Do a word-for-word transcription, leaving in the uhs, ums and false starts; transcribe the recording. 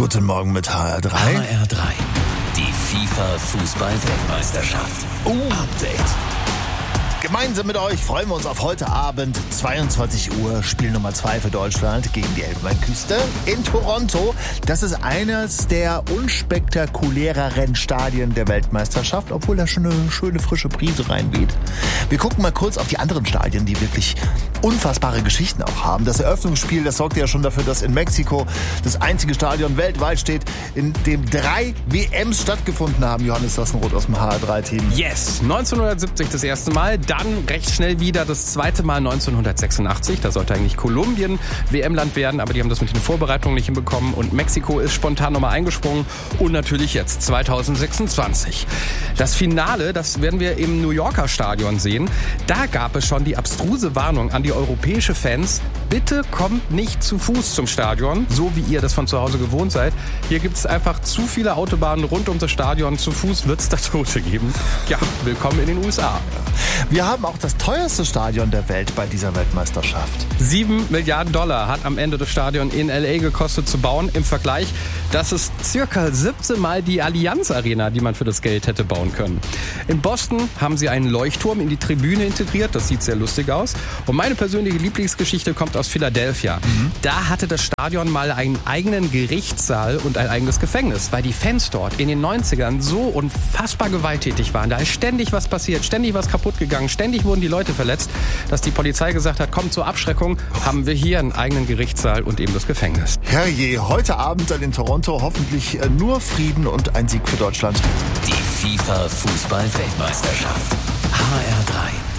Guten Morgen mit H R drei. H R drei. Die FIFA-Fußball-Weltmeisterschaft. Oh. Update. Gemeinsam mit euch freuen wir uns auf heute Abend, zweiundzwanzig Uhr, Spiel Nummer zwei für Deutschland gegen die Elfenbeinküste in Toronto. Das ist eines der unspektakuläreren Stadien der Weltmeisterschaft, obwohl da schon eine schöne frische Brise reinweht. Wir gucken mal kurz auf die anderen Stadien, die wirklich unfassbare Geschichten auch haben. Das Eröffnungsspiel, das sorgte ja schon dafür, dass in Mexiko das einzige Stadion weltweit steht, in dem drei W Ms stattgefunden haben. Johannes Sassenroth aus dem H R drei Team. Yes, neunzehnhundertsiebzig das erste Mal, dann recht schnell wieder das zweite Mal neunzehnhundertsechsundachtzig. Da sollte eigentlich Kolumbien W M-Land werden, aber die haben das mit den Vorbereitungen nicht hinbekommen und Mexiko ist spontan nochmal eingesprungen und natürlich jetzt zweitausendsechsundzwanzig. Das Finale, das werden wir im New Yorker Stadion sehen. Da gab es schon die abstruse Warnung an die europäische Fans: Bitte kommt nicht zu Fuß zum Stadion, so wie ihr das von zu Hause gewohnt seid. Hier gibt es einfach zu viele Autobahnen rund um das Stadion. Zu Fuß wird es da Tote geben. Ja, willkommen in den U S A. Wir haben auch das teuerste Stadion der Welt bei dieser Weltmeisterschaft. Sieben Milliarden Dollar hat am Ende das Stadion in L A gekostet zu bauen. Im Vergleich, das ist circa siebzehn Mal die Allianz Arena, die man für das Geld hätte bauen können. In Boston haben sie einen Leuchtturm in die Tribüne integriert. Das sieht sehr lustig aus. Und meine persönliche Lieblingsgeschichte kommt aus Philadelphia. Mhm. Da hatte das Stadion mal einen eigenen Gerichtssaal und ein eigenes Gefängnis, weil die Fans dort in den neunzigern so unfassbar gewalttätig waren. Da ist ständig was passiert, ständig was kaputt gegangen, ständig wurden die Leute verletzt, dass die Polizei gesagt hat, kommt zur Abschreckung, haben wir hier einen eigenen Gerichtssaal und eben das Gefängnis. Herrje, heute Abend dann in Toronto hoffentlich nur Frieden und ein Sieg für Deutschland. Die FIFA-Fußball-Weltmeisterschaft. H R drei.